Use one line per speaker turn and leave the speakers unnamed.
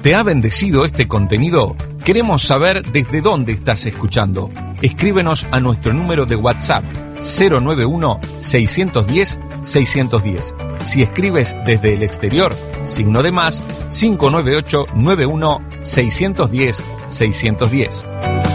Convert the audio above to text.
¿Te ha bendecido este contenido? Queremos saber desde dónde estás escuchando. Escríbenos a nuestro número de WhatsApp 091-610-610. Si escribes desde el exterior, signo de más 598-91-610-610.